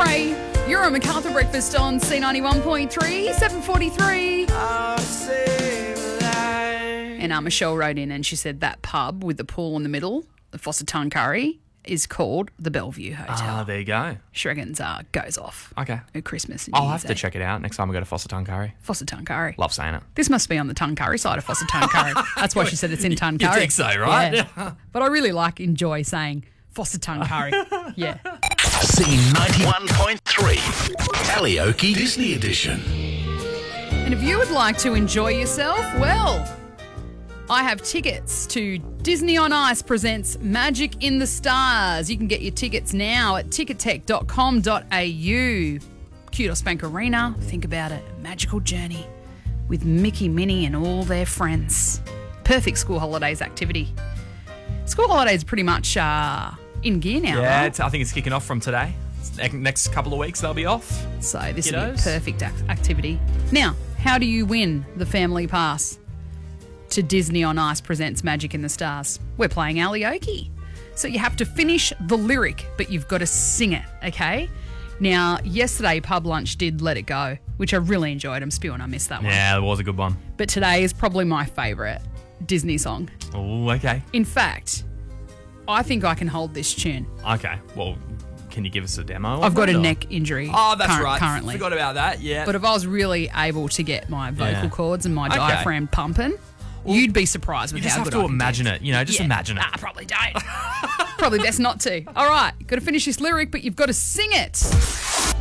Ray, you're on MacArthur Breakfast on C91.3, 7:43. And Michelle wrote in and she said that pub with the pool in the middle, the Foster Tuncurry, is called the Bellevue Hotel. There you go. She reckons goes off Okay. at Christmas and I'll New have Year's to Eve. check it out next time I go to Foster Tuncurry. Foster Tuncurry. Love saying it. This must be on the Tuncurry side of Foster Tuncurry. That's why she said it's in Tuncurry. You think so, right? Yeah. But I really enjoy saying Foster Tuncurry. Yeah. C91.3 Karaoke Disney Edition. And if you would like to enjoy yourself, well, I have tickets to Disney on Ice presents Magic in the Stars. You can get your tickets now at tickettech.com.au. Kudos Bank Arena. Think about it. A magical journey with Mickey, Minnie and all their friends. Perfect school holidays activity. School holidays are pretty much in gear now, Yeah, right? I think it's kicking off from today. Next couple of weeks they'll be off. So this will be a Kiddos. perfect activity. Now, how do you win the family pass to Disney on Ice presents Magic in the Stars? We're playing karaoke. So you have to finish the lyric, but you've got to sing it, okay? Now, yesterday Pub Lunch did Let It Go, which I really enjoyed. I'm spewing I missed that one. Yeah, it was a good one. But today is probably my favourite Disney song. Oh, okay. In fact, I think I can hold this tune. Okay. Well, can you give us a demo? I've got a or? neck injury Oh, that's right. currently. Forgot about that. Yeah. But if I was really able to get my vocal cords and my Okay. diaphragm pumping, you'd be surprised with you just how have good to I can imagine do. it. Just imagine it. Nah, probably don't. Probably best not to. All right, got to finish this lyric, but you've got to sing it.